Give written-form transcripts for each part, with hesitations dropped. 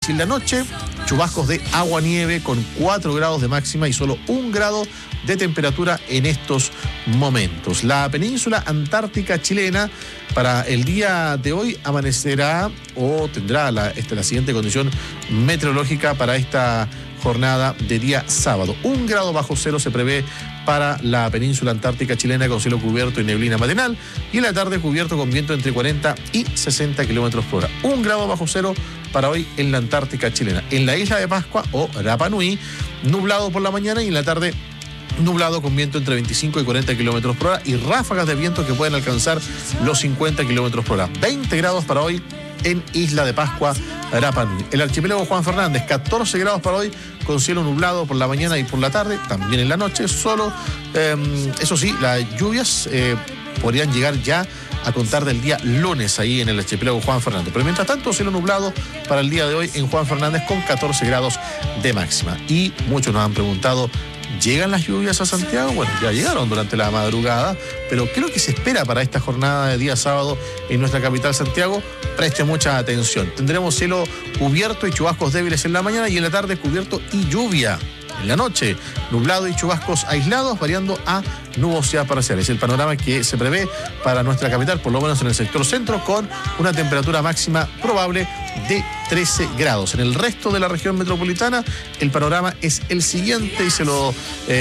y en la noche, chubascos de agua-nieve con 4 grados de máxima y solo 1 grado de temperatura en estos momentos. La península antártica chilena para el día de hoy amanecerá o tendrá la siguiente condición meteorológica para esta jornada de día sábado. 1 grado bajo cero se prevé para la península antártica chilena con cielo cubierto y neblina matinal, y en la tarde cubierto con viento entre 40 y 60 kilómetros por hora. 1 grado bajo cero para hoy en la Antártica chilena. En la isla de Pascua o Rapa Nui, nublado por la mañana y en la tarde nublado con viento entre 25 y 40 kilómetros por hora y ráfagas de viento que pueden alcanzar los 50 kilómetros por hora. 20 grados para hoy en Isla de Pascua, Rapa Nui. El archipiélago Juan Fernández, 14 grados para hoy con cielo nublado por la mañana y por la tarde, también en la noche. Solo, eso sí, las lluvias podrían llegar ya a contar del día lunes ahí en el archipiélago Juan Fernández. Pero mientras tanto, cielo nublado para el día de hoy en Juan Fernández con 14 grados de máxima. Y muchos nos han preguntado, ¿llegan las lluvias a Santiago? Bueno, ya llegaron durante la madrugada, pero ¿qué es lo que se espera para esta jornada de día sábado en nuestra capital Santiago? Preste mucha atención. Tendremos cielo cubierto y chubascos débiles en la mañana y en la tarde cubierto y lluvia. En la noche, nublado y chubascos aislados, variando a nubosidad parcial. Es el panorama que se prevé para nuestra capital, por lo menos en el sector centro, con una temperatura máxima probable de 13 grados. En el resto de la región metropolitana, el panorama es el siguiente y se lo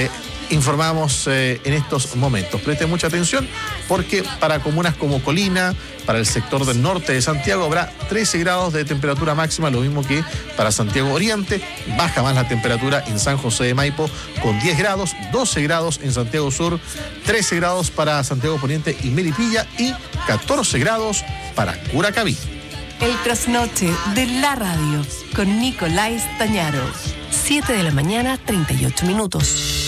informamos en estos momentos. Preste mucha atención porque para comunas como Colina, para el sector del norte de Santiago, habrá 13 grados de temperatura máxima, lo mismo que para Santiago Oriente. Baja más la temperatura en San José de Maipo con 10 grados, 12 grados en Santiago Sur, 13 grados para Santiago Poniente y Melipilla y 14 grados para Curacaví. El trasnoche de la radio con Nicolás Tañaro. 7 de la mañana, 38 minutos.